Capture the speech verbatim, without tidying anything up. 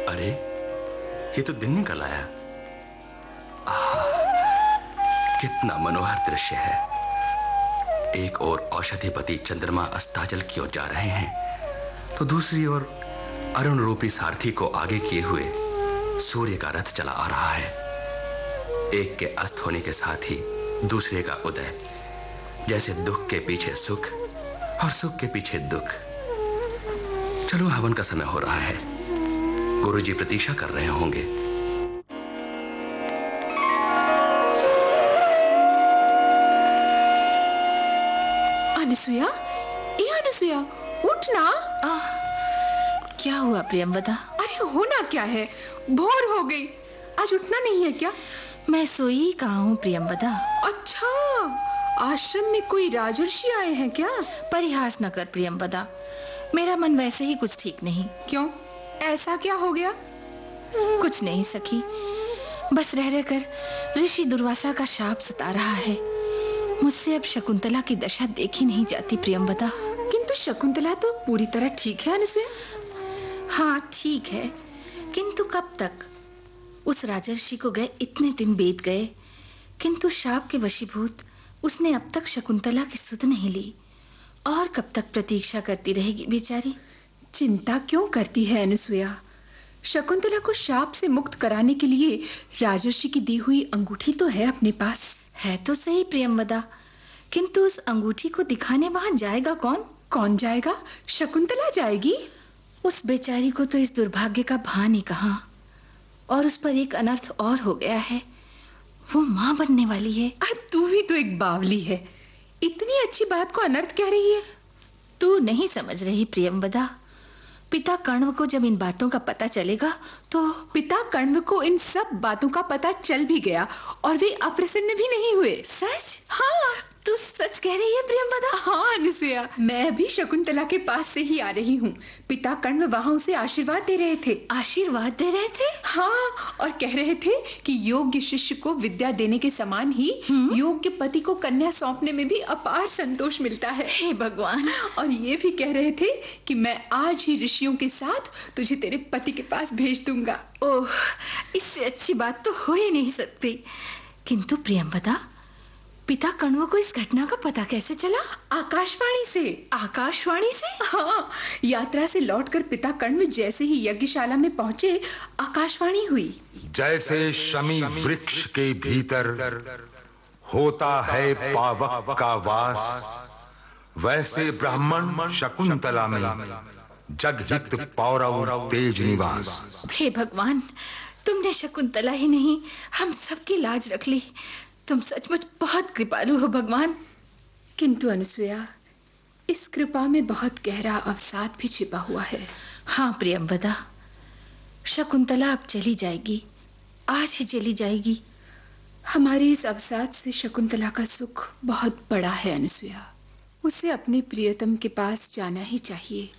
अरे, ये तो दिन निकल आया। आह, कितना मनोहर दृश्य है। एक ओर औषधिपति चंद्रमा अस्ताचल की ओर जा रहे हैं, तो दूसरी ओर अरुण रूपी सारथी को आगे किए हुए सूर्य का रथ चला आ रहा है। एक के अस्त होने के साथ ही दूसरे का उदय, जैसे दुख के पीछे सुख और सुख के पीछे दुख। चलो, हवन का समय हो रहा है। गुरुजी प्रतीक्षा कर रहे होंगे। अनुसुया, ए अनुसुया, उठ ना। आह, क्या हुआ प्रियंवदा? अरे होना क्या है, भोर हो गई। आज उठना नहीं है क्या? मैं सोई कहाँ हूँ प्रियंवदा। अच्छा, आश्रम में कोई राजर्षि आए हैं क्या? परिहास न कर प्रियंवदा, मेरा मन वैसे ही कुछ ठीक नहीं। क्यों, ऐसा क्या हो गया? कुछ नहीं सखी, बस रह रह कर ऋषि दुर्वासा का शाप सता रहा है। मुझसे अब शकुंतला की दशा देखी नहीं जाती प्रियंवदा। किंतु शकुंतला तो पूरी तरह ठीक है अनुसुया। हाँ ठीक है, किंतु कब तक? उस राजर्षि को गए इतने दिन बीत गए, किंतु शाप के वशीभूत उसने अब तक शकुंतला की सुध नहीं ली। और कब तक प्रतीक्षा करती रहेगी बेचारी? चिंता क्यों करती है अनुसुया? शकुंतला को शाप से मुक्त कराने के लिए राजर्षि की दी हुई अंगूठी तो है अपने पास। है तो सही प्रियंवदा, किंतु उस अंगूठी को दिखाने वहां जाएगा कौन? कौन जाएगा? शकुंतला जाएगी। उस बेचारी को तो इस दुर्भाग्य का भान ही कहां। और उस पर एक अनर्थ और हो गया है, वो मां बनने वाली है। आ, तू भी तो एक बावली है, इतनी अच्छी बात को अनर्थ कह रही है। तू नहीं समझ रही प्रियंवदा, पिता कण्व को जब इन बातों का पता चलेगा तो... पिता कण्व को इन सब बातों का पता चल भी गया और वे अप्रसन्न भी नहीं हुए। सच? हाँ, तू सच कह रही है प्रियंवदा? हाँ अनुसुया, मैं भी शकुंतला के पास से ही आ रही हूँ। पिता कण्व वहाँ उसे आशीर्वाद दे रहे थे। आशीर्वाद दे रहे थे? हाँ, और कह रहे थे कि योग्य शिष्य को विद्या देने के समान ही योग्य पति को कन्या सौंपने में भी अपार संतोष मिलता है। हे भगवान! और ये भी कह रहे थे कि मैं आज ही ऋषियों के साथ तुझे तेरे पति के पास भेज दूंगा। ओह, इससे अच्छी बात तो हो ही नहीं सकती। किंतु प्रियंवदा, पिता कण्व को इस घटना का पता कैसे चला? आकाशवाणी से। आकाशवाणी से? हाँ, यात्रा से लौटकर पिता कण्व जैसे ही यज्ञशाला में पहुंचे, आकाशवाणी हुई। जैसे शमी वृक्ष के भीतर होता है पावक का वास, वैसे ब्राह्मण शकुंतला में जगहित पौरव तेज निवास। हे भगवान, तुमने शकुंतला ही नहीं हम सबकी लाज रख ली। तुम सचमुच बहुत कृपालु हो भगवान। किंतु अनुसुया, इस कृपा में बहुत गहरा अवसाद भी छिपा हुआ है। हाँ प्रियंवदा, शकुंतला अब चली जाएगी, आज ही चली जाएगी। हमारे इस अवसाद से शकुंतला का सुख बहुत बड़ा है अनुसुया। उसे अपने प्रियतम के पास जाना ही चाहिए।